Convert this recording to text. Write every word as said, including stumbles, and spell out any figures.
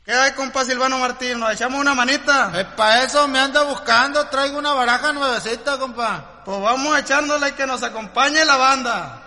¿Qué hay, compa Silvano Martín? ¿Nos echamos una manita? Es pa' eso me anda buscando, traigo una baraja nuevecita, compa. Pues vamos echándole y que nos acompañe la banda.